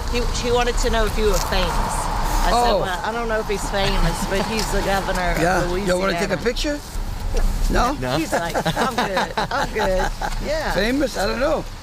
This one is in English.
She wanted to know if you were famous. I said, well, I don't know if he's famous, but he's the governor of Louisiana. You want to take a picture? No? He's like, I'm good. I'm good. Yeah. Famous? I don't know.